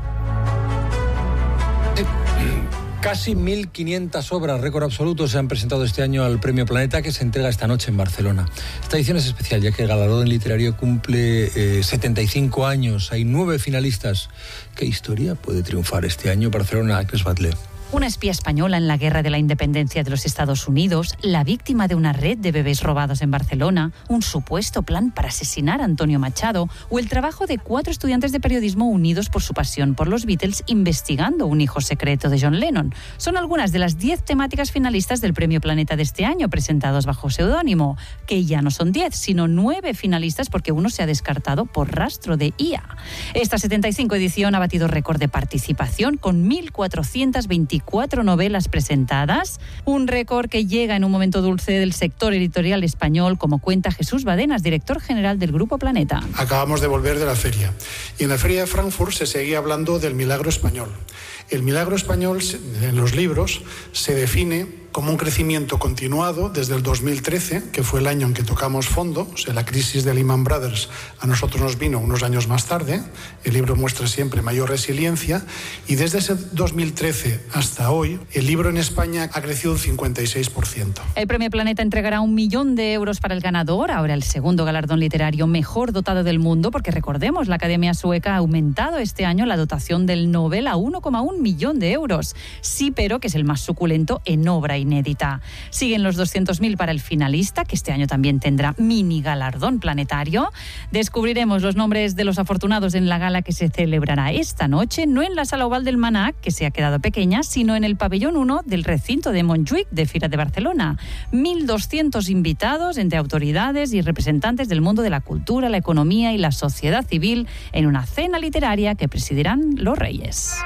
Casi 1.500 obras, récord absoluto, se han presentado este año al Premio Planeta, que se entrega esta noche en Barcelona. Esta edición es especial, ya que el galardón literario cumple 75 años. Hay 9 finalistas. ¿Qué historia puede triunfar este año? Barcelona, Agnes Batlle. Una espía española en la Guerra de la Independencia de los Estados Unidos, la víctima de una red de bebés robados en Barcelona, un supuesto plan para asesinar a Antonio Machado o el trabajo de 4 estudiantes de periodismo unidos por su pasión por los Beatles investigando un hijo secreto de John Lennon. Son algunas de las 10 temáticas finalistas del Premio Planeta de este año, presentados bajo seudónimo, que ya no son 10, sino 9 finalistas porque uno se ha descartado por rastro de IA. Esta 75 edición ha batido récord de participación con 1.424 novelas presentadas, un récord que llega en un momento dulce del sector editorial español, como cuenta Jesús Badenas, director general del Grupo Planeta. Acabamos de volver de la feria y en la feria de Frankfurt se seguía hablando del milagro español. El milagro español en los libros se define como un crecimiento continuado desde el 2013, que fue el año en que tocamos fondo. O sea, la crisis de Lehman Brothers a nosotros nos vino unos años más tarde. El libro muestra siempre mayor resiliencia y desde ese 2013 hasta hoy el libro en España ha crecido un 56%. El Premio Planeta entregará 1 millón de euros para el ganador, ahora el segundo galardón literario mejor dotado del mundo, porque recordemos, la Academia Sueca ha aumentado este año la dotación del Nobel a 1,1 millón de euros. Sí, pero que es el más suculento en obra inédita. Siguen los 200.000 para el finalista, que este año también tendrá mini galardón planetario. Descubriremos los nombres de los afortunados en la gala que se celebrará esta noche, no en la Sala Oval del Manac, que se ha quedado pequeña, sino en el pabellón 1 del recinto de Montjuïc de Fira de Barcelona. 1.200 invitados entre autoridades y representantes del mundo de la cultura, la economía y la sociedad civil en una cena literaria que presidirán los Reyes.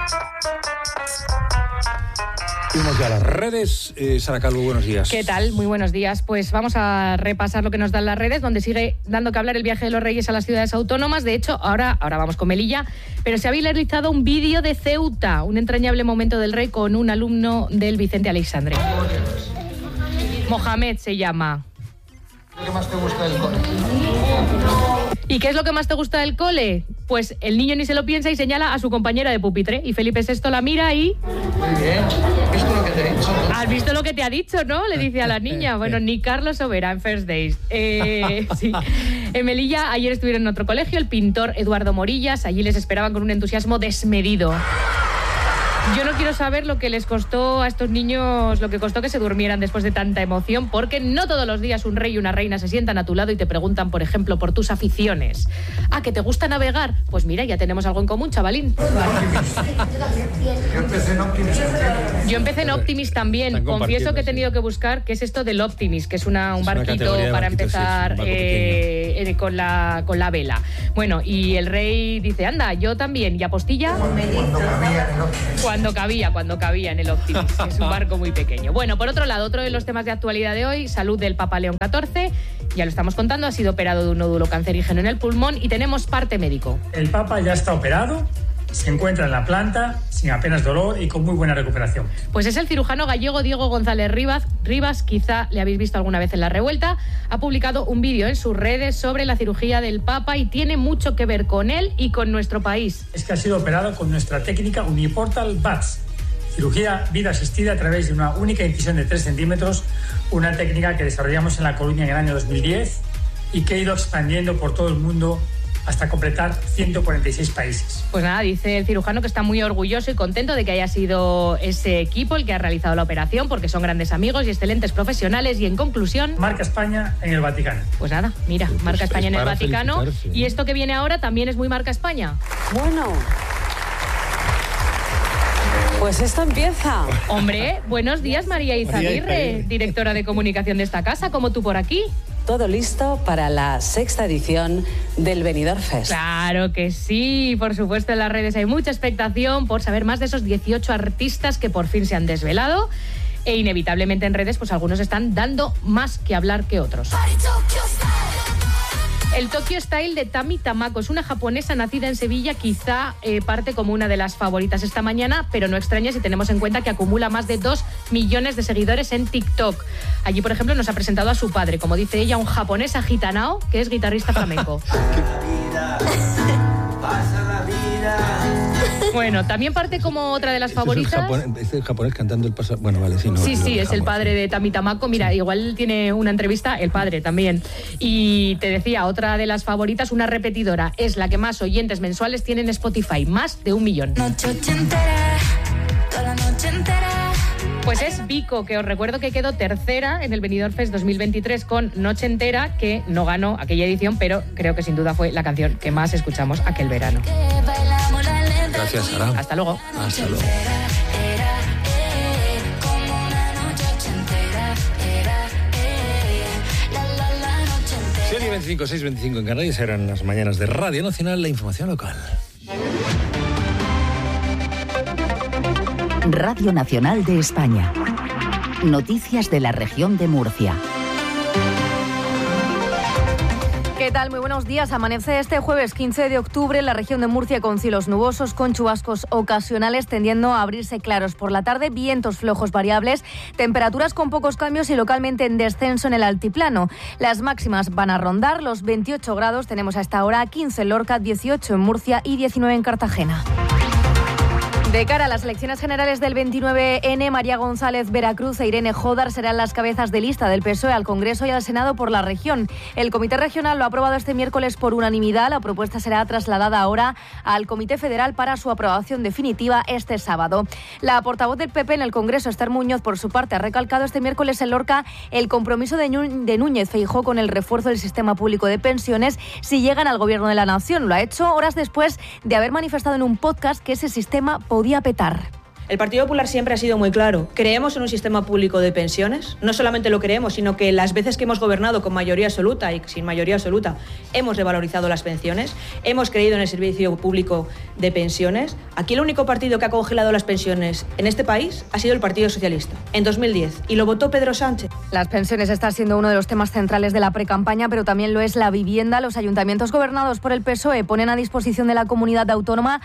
Vamos ya a las redes. Sara Calvo, buenos días. ¿Qué tal? Muy buenos días. Pues vamos a repasar lo que nos dan las redes, donde sigue dando que hablar el viaje de los Reyes a las ciudades autónomas. De hecho, ahora vamos con Melilla, pero se ha viralizado un vídeo de Ceuta, un entrañable momento del rey con un alumno del Vicente Aleixandre. Mohamed se llama. ¿Qué más te gusta del cole? ¿Y qué es lo que más te gusta del cole? Pues el niño ni se lo piensa y señala a su compañera de pupitre. Y Felipe VI la mira y... Muy bien. ¿Has visto lo que te he dicho? ¿Has visto lo que te ha dicho, no? Le dice a la niña. Bueno, ni Carlos Overa en First Days. Sí. En Melilla ayer estuvieron en otro colegio, el pintor Eduardo Morillas. Allí les esperaban con un entusiasmo desmedido. Yo no quiero saber lo que les costó a estos niños, lo que costó que se durmieran después de tanta emoción, porque no todos los días un rey y una reina se sientan a tu lado y te preguntan, por ejemplo, por tus aficiones. Ah, ¿que te gusta navegar? Pues mira, ya tenemos algo en común, chavalín. Yo empecé en Optimist también. Confieso que he tenido que buscar qué es esto del Optimist, que es un barquito para empezar con la vela. Bueno, y el rey dice, anda, yo también. ¿Y apostilla? Cuando cabía en el Optimist, que es un barco muy pequeño. Bueno, por otro lado, otro de los temas de actualidad de hoy, salud del Papa León XIV, ya lo estamos contando, ha sido operado de un nódulo cancerígeno en el pulmón y tenemos parte médico. El Papa ya está operado, se encuentra en la planta, sin apenas dolor y con muy buena recuperación. Pues es el cirujano gallego Diego González Rivas, quizá le habéis visto alguna vez en La Revuelta, ha publicado un vídeo en sus redes sobre la cirugía del Papa y tiene mucho que ver con él y con nuestro país. Es que ha sido operado con nuestra técnica Uniportal VATS, cirugía vida asistida a través de una única incisión de 3 centímetros, una técnica que desarrollamos en La Coruña en el año 2010 y que ha ido expandiendo por todo el mundo hasta completar 146 países. Pues nada, dice el cirujano que está muy orgulloso y contento de que haya sido ese equipo el que ha realizado la operación, porque son grandes amigos y excelentes profesionales. Y en conclusión... Marca España en el Vaticano. Pues nada, mira, pues marca España en el Vaticano. Y esto que viene ahora también es muy marca España. Bueno... Pues esto empieza. Hombre, buenos días, María Izaguirre, directora de comunicación de esta casa, como tú por aquí. Todo listo para la 6ª edición del Benidorm Fest. Claro que sí, por supuesto en las redes hay mucha expectación por saber más de esos 18 artistas que por fin se han desvelado e inevitablemente en redes pues algunos están dando más que hablar que otros. El Tokyo Style de Tami Tamako es una japonesa nacida en Sevilla, quizá parte como una de las favoritas esta mañana, pero no extraña si tenemos en cuenta que acumula más de 2 millones de seguidores en TikTok. Allí, por ejemplo, nos ha presentado a su padre, como dice ella, un japonés agitanao, que es guitarrista flamenco. Pasa la vida. Bueno, también parte como otra de las favoritas. Es el japonés cantando el pasado. Bueno, vale, sí, no. Sí, es el padre de Tami Tamako. Mira, igual tiene una entrevista el padre también. Y te decía, otra de las favoritas, una repetidora, es la que más oyentes mensuales tiene en Spotify, más de 1 millón. Noche entera, toda la noche entera. Pues es Vico, que os recuerdo que quedó tercera en el Benidorm Fest 2023 con Noche Entera, que no ganó aquella edición, pero creo que sin duda fue la canción que más escuchamos aquel verano. Gracias, Sara. Hasta luego. Hasta luego. 6:25 en Canarias, eran las mañanas de Radio Nacional, la información local. Radio Nacional de España. Noticias de la región de Murcia. ¿Qué tal? Muy buenos días. Amanece este jueves 15 de octubre en la región de Murcia con cielos nubosos, con chubascos ocasionales tendiendo a abrirse claros por la tarde, vientos flojos variables, temperaturas con pocos cambios y localmente en descenso en el altiplano. Las máximas van a rondar los 28 grados. Tenemos a esta hora 15 en Lorca, 18 en Murcia y 19 en Cartagena. De cara a las elecciones generales del 29N, María González Veracruz e Irene Jodar serán las cabezas de lista del PSOE al Congreso y al Senado por la región. El Comité Regional lo ha aprobado este miércoles por unanimidad. La propuesta será trasladada ahora al Comité Federal para su aprobación definitiva este sábado. La portavoz del PP en el Congreso, Esther Muñoz, por su parte, ha recalcado este miércoles en Lorca el compromiso de Núñez Feijóo con el refuerzo del sistema público de pensiones si llegan al Gobierno de la Nación. Lo ha hecho horas después de haber manifestado en un podcast que ese sistema podía petar. El Partido Popular siempre ha sido muy claro. Creemos en un sistema público de pensiones. No solamente lo creemos, sino que las veces que hemos gobernado con mayoría absoluta y sin mayoría absoluta hemos revalorizado las pensiones, hemos creído en el servicio público de pensiones. Aquí el único partido que ha congelado las pensiones en este país ha sido el Partido Socialista, en 2010, y lo votó Pedro Sánchez. Las pensiones están siendo uno de los temas centrales de la precampaña, pero también lo es la vivienda. Los ayuntamientos gobernados por el PSOE ponen a disposición de la comunidad autónoma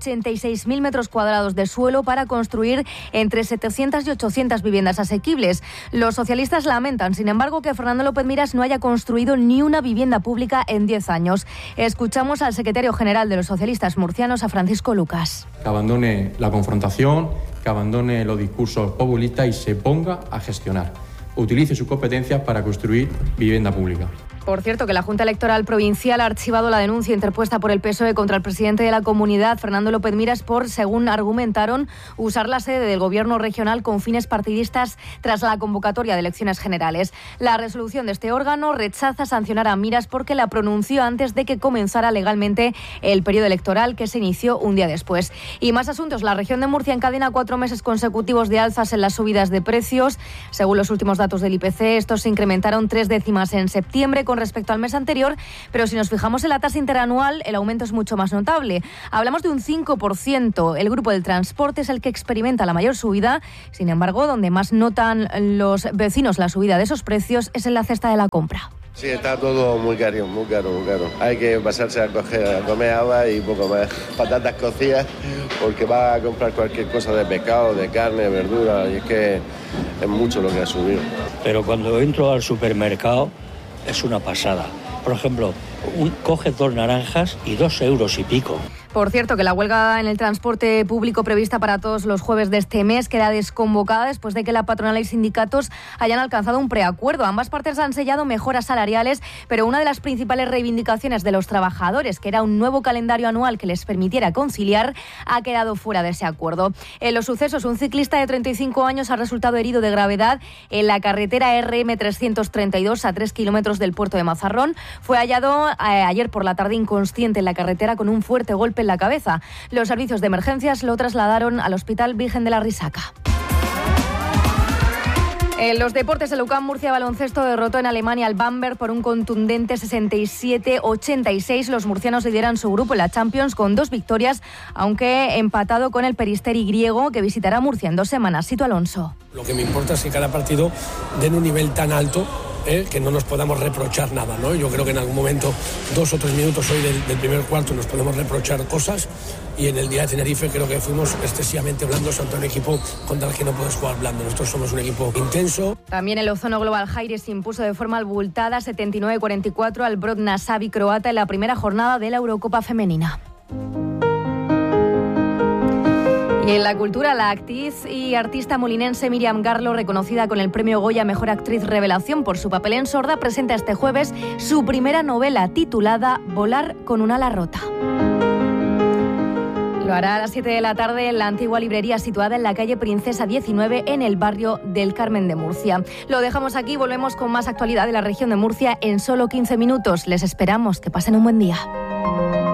86.000 metros cuadrados de suelo para construir entre 700 y 800 viviendas asequibles. Los socialistas lamentan, sin embargo, que Fernando López Miras no haya construido ni una vivienda pública en 10 años. Escuchamos al secretario general de los socialistas murcianos, a Francisco Lucas. Que abandone la confrontación, que abandone los discursos populistas y se ponga a gestionar. Utilice sus competencias para construir vivienda pública. Por cierto, que la Junta Electoral Provincial ha archivado la denuncia interpuesta por el PSOE contra el presidente de la comunidad, Fernando López Miras, por, según argumentaron, usar la sede del gobierno regional con fines partidistas tras la convocatoria de elecciones generales. La resolución de este órgano rechaza sancionar a Miras porque la pronunció antes de que comenzara legalmente el periodo electoral, que se inició un día después. Y más asuntos. La región de Murcia encadena 4 meses consecutivos de alzas en las subidas de precios. Según los últimos datos del IPC, estos se incrementaron 3 décimas en septiembre con respecto al mes anterior, pero si nos fijamos en la tasa interanual, el aumento es mucho más notable. Hablamos de un 5%. El grupo del transporte es el que experimenta la mayor subida. Sin embargo, donde más notan los vecinos la subida de esos precios es en la cesta de la compra. Sí, está todo muy caro, muy caro, muy caro. Hay que pasarse a comer agua y poco más. Patatas cocidas, porque va a comprar cualquier cosa de pescado, de carne, verdura, y es que es mucho lo que ha subido. Pero cuando entro al supermercado es una pasada. Por ejemplo, coges 2 naranjas y 2 euros y pico. Por cierto, que la huelga en el transporte público prevista para todos los jueves de este mes queda desconvocada después de que la patronal y sindicatos hayan alcanzado un preacuerdo. Ambas partes han sellado mejoras salariales, pero una de las principales reivindicaciones de los trabajadores, que era un nuevo calendario anual que les permitiera conciliar, ha quedado fuera de ese acuerdo. En los sucesos, un ciclista de 35 años ha resultado herido de gravedad en la carretera RM332 a 3 kilómetros del puerto de Mazarrón. Fue hallado ayer por la tarde inconsciente en la carretera con un fuerte golpe en la cabeza. Los servicios de emergencias lo trasladaron al Hospital Virgen de la Risaca. En los deportes, el UCAM Murcia Baloncesto derrotó en Alemania al Bamberg por un contundente 67-86. Los murcianos lideran su grupo en la Champions con 2 victorias, aunque empatado con el Peristeri griego, que visitará Murcia en 2 semanas. Sito Alonso. Lo que me importa es que cada partido den un nivel tan alto que no nos podamos reprochar nada, ¿no? Yo creo que en algún momento, 2 o 3 minutos hoy del primer cuarto, nos podemos reprochar cosas, y en el día de Tenerife creo que fuimos excesivamente blandos ante un equipo contra el que no puedes jugar blando. Nosotros somos un equipo intenso. También el Ozono Global Jaires impuso de forma abultada 79-44 al Brodna Savi croata en la primera jornada de la Eurocopa femenina. Y en la cultura, la actriz y artista molinense Miriam Garlo, reconocida con el premio Goya Mejor Actriz Revelación por su papel en Sorda, presenta este jueves su primera novela titulada Volar con un ala rota. Lo hará a las 7 de la tarde en la antigua librería situada en la calle Princesa 19 en el barrio del Carmen de Murcia. Lo dejamos aquí, volvemos con más actualidad de la región de Murcia en solo 15 minutos. Les esperamos, que pasen un buen día.